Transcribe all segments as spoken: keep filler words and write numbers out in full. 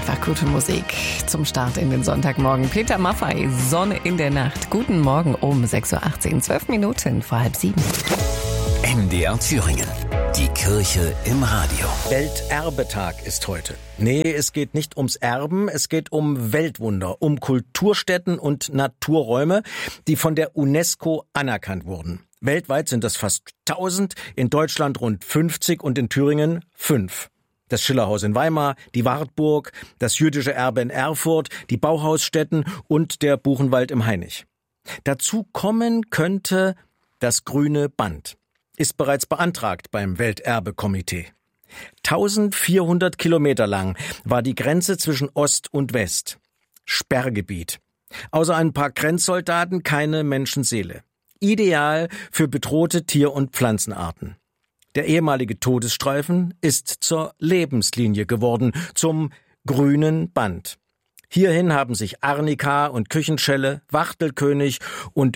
einfach gute Musik zum Start in den Sonntagmorgen. Peter Maffay, Sonne in der Nacht. Guten Morgen um sechs Uhr achtzehn, zwölf Minuten vor halb sieben. M D R Thüringen. Die Kirche im Radio. Welterbetag ist heute. Nee, es geht nicht ums Erben, es geht um Weltwunder, um Kulturstätten und Naturräume, die von der UNESCO anerkannt wurden. Weltweit sind das fast tausend, in Deutschland rund fünfzig und in Thüringen fünf. Das Schillerhaus in Weimar, die Wartburg, das jüdische Erbe in Erfurt, die Bauhausstätten und der Buchenwald im Hainich. Dazu kommen könnte das Grüne Band. Ist bereits beantragt beim Welterbekomitee. eintausendvierhundert Kilometer lang war die Grenze zwischen Ost und West. Sperrgebiet. Außer ein paar Grenzsoldaten keine Menschenseele. Ideal für bedrohte Tier- und Pflanzenarten. Der ehemalige Todesstreifen ist zur Lebenslinie geworden, zum Grünen Band. Hierhin haben sich Arnika und Küchenschelle, Wachtelkönig und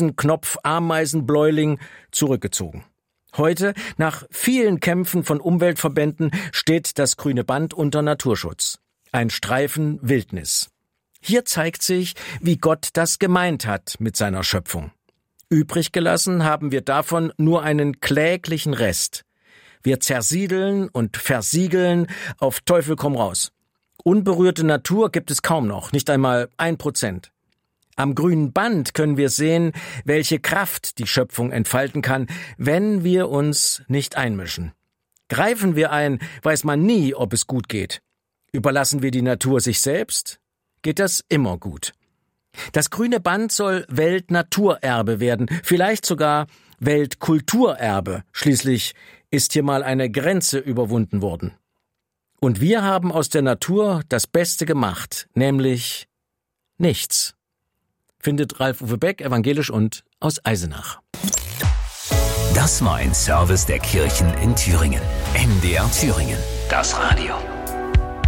Wiesenknopf-Ameisenbläuling zurückgezogen. Heute, nach vielen Kämpfen von Umweltverbänden, steht das Grüne Band unter Naturschutz. Ein Streifen Wildnis. Hier zeigt sich, wie Gott das gemeint hat mit seiner Schöpfung. Übrig gelassen haben wir davon nur einen kläglichen Rest. Wir zersiedeln und versiegeln auf Teufel komm raus. Unberührte Natur gibt es kaum noch, nicht einmal ein Prozent. Am Grünen Band können wir sehen, welche Kraft die Schöpfung entfalten kann, wenn wir uns nicht einmischen. Greifen wir ein, weiß man nie, ob es gut geht. Überlassen wir die Natur sich selbst, geht das immer gut. Das Grüne Band soll Weltnaturerbe werden, vielleicht sogar Weltkulturerbe. Schließlich ist hier mal eine Grenze überwunden worden. Und wir haben aus der Natur das Beste gemacht, nämlich nichts. Findet Ralf-Uwe Beck, evangelisch und aus Eisenach. Das war ein Service der Kirchen in Thüringen. M D R Thüringen. Das Radio.